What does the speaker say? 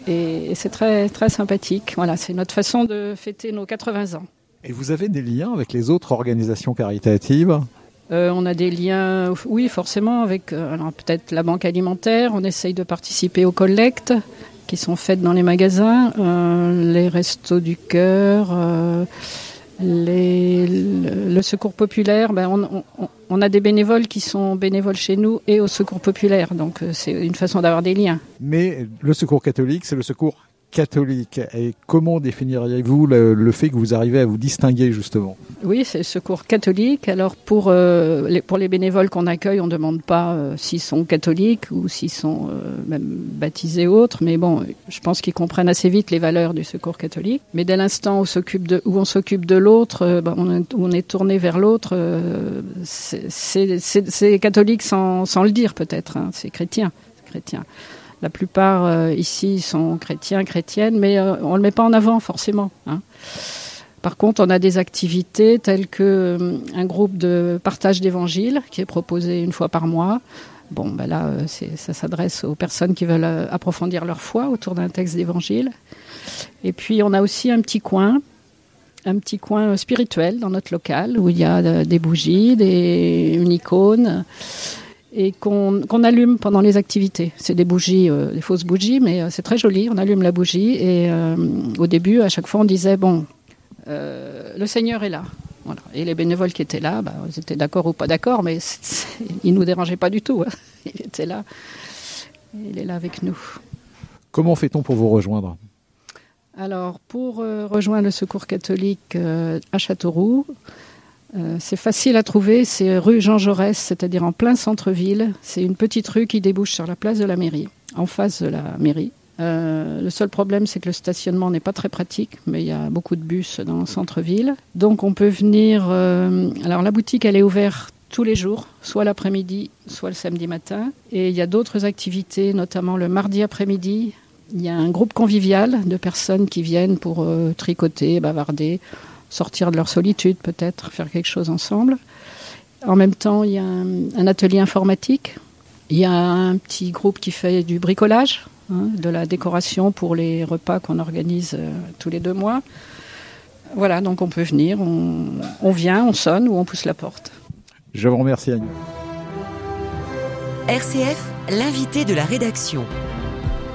Et c'est très, très sympathique. Voilà, c'est notre façon de fêter nos 80 ans. Et vous avez des liens avec les autres organisations caritatives ? On a des liens, oui, forcément, avec alors peut-être la banque alimentaire. On essaye de participer aux collectes qui sont faites dans les magasins, les restos du cœur, le secours populaire. On a des bénévoles qui sont bénévoles chez nous et au secours populaire. Donc c'est une façon d'avoir des liens. Mais le secours catholique, c'est le secours catholique. Et comment définiriez-vous le fait que vous arrivez à vous distinguer justement ? Oui, c'est le secours catholique. Alors pour les bénévoles qu'on accueille, on ne demande pas s'ils sont catholiques ou s'ils sont même baptisés ou autres. Mais bon, je pense qu'ils comprennent assez vite les valeurs du secours catholique. Mais dès l'instant où on s'occupe de l'autre, on est tourné vers l'autre, c'est catholique sans le dire peut-être. Hein, c'est chrétien. La plupart ici sont chrétiennes, mais on ne le met pas en avant forcément. Hein. Par contre, on a des activités telles qu'un groupe de partage d'évangile qui est proposé une fois par mois. Bon, là, ça s'adresse aux personnes qui veulent approfondir leur foi autour d'un texte d'évangile. Et puis, on a aussi un petit coin spirituel dans notre local où il y a des bougies, une icône, et qu'on allume pendant les activités. C'est des bougies, des fausses bougies, mais c'est très joli. On allume la bougie et au début, à chaque fois, on disait le Seigneur est là. Voilà. Et les bénévoles qui étaient là, ils étaient d'accord ou pas d'accord, mais ils ne nous dérangeaient pas du tout. Hein. Il était là. Il est là avec nous. Comment fait-on pour vous rejoindre ? Alors, pour rejoindre le Secours catholique à Châteauroux, c'est facile à trouver, c'est rue Jean Jaurès, c'est-à-dire en plein centre-ville. C'est une petite rue qui débouche sur la place de la mairie, en face de la mairie. Le seul problème, c'est que le stationnement n'est pas très pratique, mais il y a beaucoup de bus dans le centre-ville. Donc on peut venir... alors la boutique, elle est ouverte tous les jours, soit l'après-midi, soit le samedi matin. Et il y a d'autres activités, notamment le mardi après-midi. Il y a un groupe convivial de personnes qui viennent pour tricoter, bavarder, sortir de leur solitude peut-être, faire quelque chose ensemble. En même temps, il y a un atelier informatique. Il y a un petit groupe qui fait du bricolage, de la décoration pour les repas qu'on organise tous les 2 mois. Voilà, donc on peut venir, on vient, on sonne ou on pousse la porte. Je vous remercie, Agnès. RCF, l'invité de la rédaction.